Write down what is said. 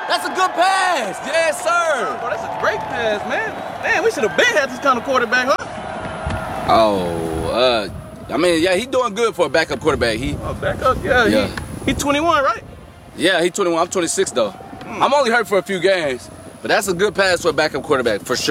That's a good pass. Yes, sir. Bro, that's a great pass, man. Man, we should have been had this kind of quarterback, huh? Oh, I mean, yeah, he doing good for a backup quarterback. Backup? Yeah. He 21, right? Yeah, he 21. I'm 26 though. I'm only hurt for a few games, but that's a good pass for a backup quarterback for sure.